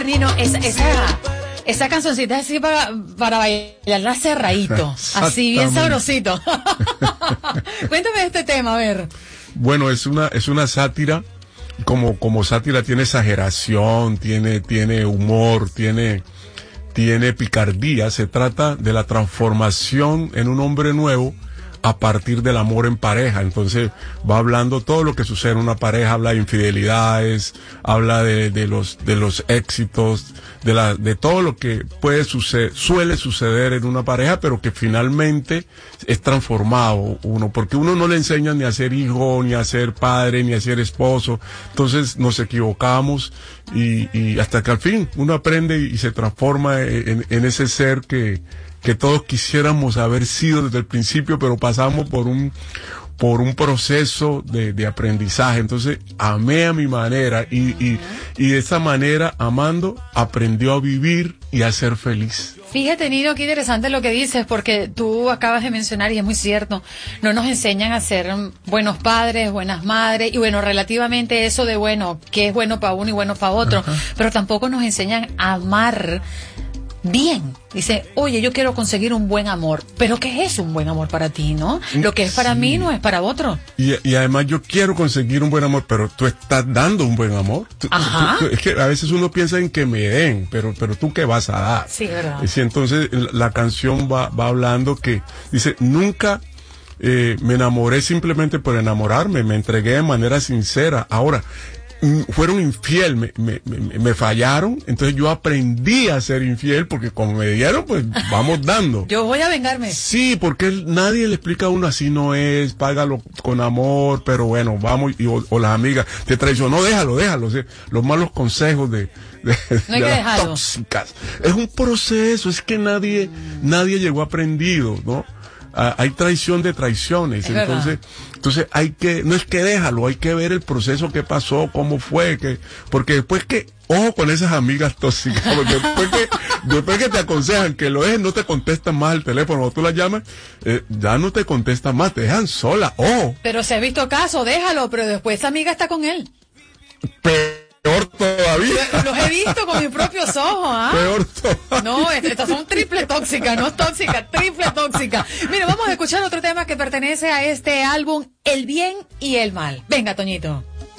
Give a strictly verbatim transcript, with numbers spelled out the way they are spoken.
Nino, esa, esa, esa cancioncita es así para, para bailarla cerradito, así bien sabrosito. Cuéntame de este tema, a ver. Bueno, es una, es una sátira, como, como sátira tiene exageración, tiene, tiene humor, tiene, tiene picardía. Se trata de la transformación en un hombre nuevo a partir del amor en pareja. Entonces va hablando todo lo que sucede en una pareja, habla de infidelidades, habla de, de los, de los éxitos, de la, de todo lo que puede suceder, suele suceder en una pareja, pero que finalmente es transformado uno, porque uno no le enseña ni a ser hijo, ni a ser padre, ni a ser esposo. Entonces nos equivocamos y, y hasta que al fin uno aprende y se transforma en, en ese ser que que todos quisiéramos haber sido desde el principio, pero pasamos por un por un proceso de, de aprendizaje. Entonces amé a mi manera y, y, y de esa manera, amando, aprendió a vivir y a ser feliz. Fíjate, Nino, qué interesante lo que dices, porque tú acabas de mencionar, y es muy cierto, no nos enseñan a ser buenos padres, buenas madres, y bueno, relativamente eso de bueno, que es bueno para uno y bueno para otro, ajá, pero tampoco nos enseñan a amar bien. Dice, oye, yo quiero conseguir un buen amor, pero ¿qué es un buen amor para ti, no? Lo que es para sí. mí no es para otro. Y, y además yo quiero conseguir un buen amor, pero tú estás dando un buen amor. Tú, Ajá. Tú, tú, es que a veces uno piensa en que me den, pero pero tú qué vas a dar. Sí, verdad. Y entonces la canción va, va hablando que dice, nunca eh, me enamoré simplemente por enamorarme, me entregué de manera sincera. Ahora, fueron infiel, me, me, me, me fallaron, entonces yo aprendí a ser infiel, porque como me dieron, pues vamos dando. Yo voy a vengarme. Sí, porque nadie le explica a uno así no es, págalo con amor, pero bueno, vamos, y, o, o las amigas, te traicionó, déjalo, déjalo, o sea, los malos consejos de, de, no hay de que las dejarlo. Tóxicas. Es un proceso, es que nadie, mm. nadie llegó aprendido, ¿no? Ah, hay traición de traiciones, es entonces, verdad. entonces hay que, no es que déjalo, hay que ver el proceso que pasó, cómo fue, que, porque después que, ojo con esas amigas tóxicas, porque después que, después que te aconsejan que lo dejes, no te contestan más el teléfono, o tú la llamas, eh, ya no te contestan más, te dejan sola, ojo. Pero si has visto caso, déjalo, pero después esa amiga está con él. Pero peor todavía. Los he visto con mis propios ojos, ¿ah? Peor todavía. No, estas son triple tóxicas, no tóxicas, triple tóxicas. Mira, vamos a escuchar otro tema que pertenece a este álbum, El Bien y el Mal. Venga, Toñito.